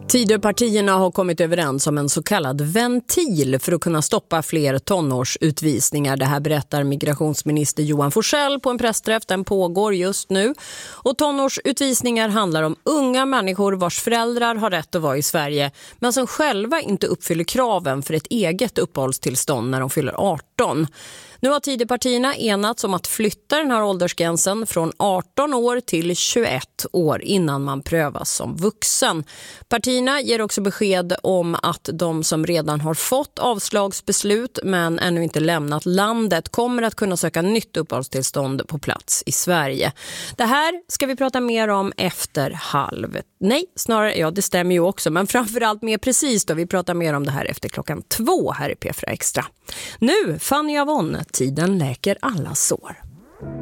Tidöpartierna har kommit överens om en så kallad ventil för att kunna stoppa fler tonårsutvisningar. Det här berättar migrationsminister Johan Forssell på en pressträff. Den pågår just nu. Och tonårsutvisningar handlar om unga människor vars föräldrar har rätt att vara i Sverige men som själva inte uppfyller kraven för ett eget uppehållstillstånd när de fyller 18. Nu har Tidöpartierna enats om att flytta den här åldersgränsen från 18 år till 21 år innan man prövas som vuxen. Partierna ger också besked om att de som redan har fått avslagsbeslut men ännu inte lämnat landet kommer att kunna söka nytt uppehållstillstånd på plats i Sverige. Det här ska vi prata mer om efter det stämmer ju också, men framförallt mer precis då. Vi pratar mer om det här efter 2:00 här i P4 Extra. Nu, Fanny Avon, tiden läker alla sår.